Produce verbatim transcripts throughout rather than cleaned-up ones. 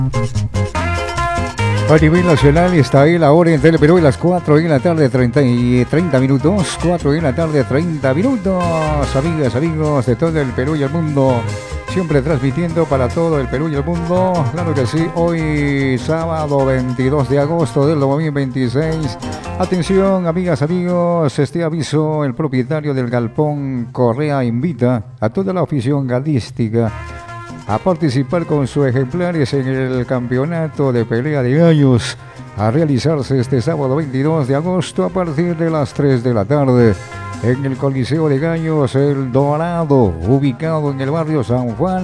A nivel nacional está ahí la hora en Tele Perú, las cuatro de la tarde, treinta y treinta minutos. cuatro de la tarde, treinta minutos. Amigas, amigos de todo el Perú y el mundo. Siempre transmitiendo para todo el Perú y el mundo. Claro que sí, hoy sábado veintidós de agosto del dos mil veintiséis. Atención, amigas, amigos, este aviso, el propietario del Galpón Correa invita a toda la afición galística a participar con sus ejemplares en el campeonato de pelea de gallos, a realizarse este sábado veintidós de agosto a partir de las tres de la tarde en el Coliseo de Gallos El Dorado, ubicado en el barrio San Juan.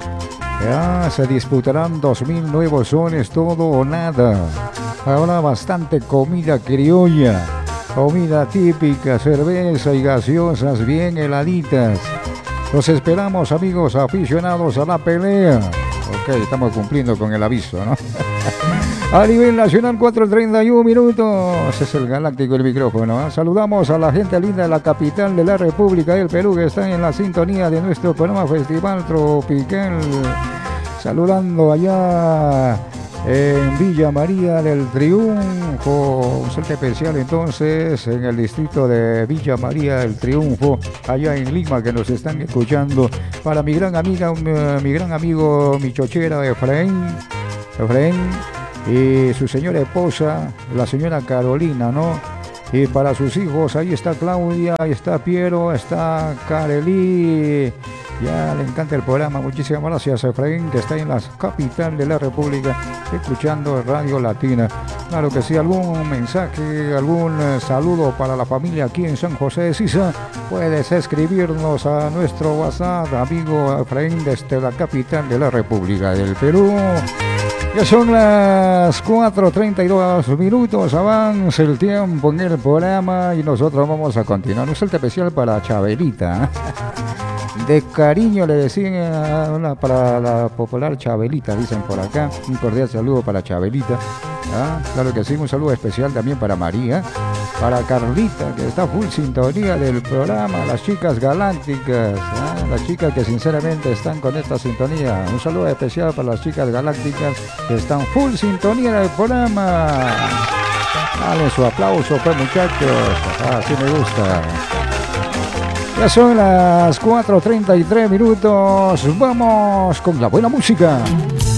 Ya se disputarán dos mil nuevos sones, todo o nada. Habrá bastante comida criolla, comida típica, cerveza y gaseosas bien heladitas. Los esperamos, amigos aficionados a la pelea. Ok, estamos cumpliendo con el aviso, ¿no? A nivel nacional, cuatro treinta y uno minutos. Es el galáctico el micrófono, ¿eh? Saludamos a la gente linda de la capital de la República del Perú que están en la sintonía de nuestro programa Festival Tropical. Saludando allá en Villa María del Triunfo, un saludo especial entonces en el distrito de Villa María del Triunfo, allá en Lima, que nos están escuchando. Para mi gran amiga, mi gran amigo, mi chochera Efraín, Efraín y su señora esposa, la señora Carolina, ¿no? Y para sus hijos, ahí está Claudia, ahí está Piero, está Kareli. Ya le encanta el programa. Muchísimas gracias a Efraín, que está en la capital de la República, escuchando Radio Latina. Claro que sí, algún mensaje, algún eh, saludo para la familia aquí en San José de Sisa, puedes escribirnos a nuestro WhatsApp, amigo Efraín, desde la capital de la República del Perú. Ya son las cuatro treinta y dos minutos, avanza el tiempo en el programa y nosotros vamos a continuar. Un saludo especial para Chabelita. De cariño le decían a una, para la popular Chabelita, dicen por acá. Un cordial saludo para Chabelita. ¿Ah? Claro que sí, un saludo especial también para María, para Carlita, que está full sintonía del programa, las chicas galácticas, ¿ah? Las chicas que sinceramente están con esta sintonía. Un saludo especial para las chicas galácticas que están full sintonía del programa. Dale su aplauso, pues, muchachos. Así me gusta. Ya son las cuatro treinta y tres minutos. Vamos con la buena música.